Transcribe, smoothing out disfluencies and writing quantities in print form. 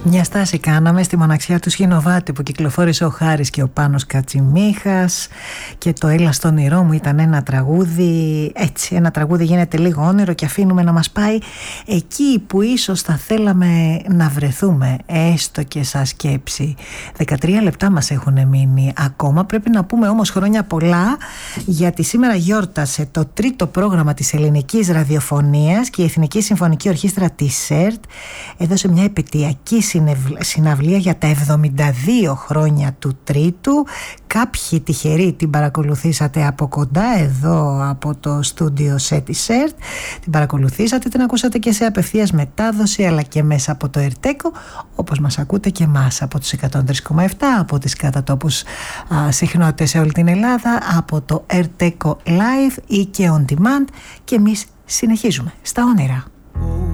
Μια στάση κάναμε στη μοναξιά του Σχοινοβάτη που κυκλοφόρησε ο Χάρης και ο Πάνος Κατσιμίχας, και το «Έλα στον όνειρό μου» ήταν ένα τραγούδι, έτσι, ένα τραγούδι γίνεται λίγο όνειρο και αφήνουμε να μας πάει εκεί που ίσως θα θέλαμε να βρεθούμε, έστω και σαν σκέψη. 13 λεπτά μας έχουν μείνει ακόμα, πρέπει να πούμε όμως χρόνια πολλά, γιατί σήμερα γιόρτασε το τρίτο πρόγραμμα της ελληνικής ραδιοφωνίας και η Εθνική Συμφωνική Ορχήστρα της ΕΡΤ έδωσε μια επαιτειακή συναυλία για τα 72 χρόνια του τρίτου. Κάποιοι τυχεροί την παρακολουθήσατε από κοντά εδώ από το στούντιο σε της ΕΡΤ, την παρακολουθήσατε, την ακούσατε και σε απευθείας μετάδοση αλλά και μέσα από το ΕΡΤΕΚΟ, όπως μας ακούτε και εμάς από τους 103,7, από τις κατατόπους συχνότητες σε όλη την Ελλάδα, από το ΕΡΤΕΚΟ Live ή και On Demand, και εμείς συνεχίζουμε στα όνειρα.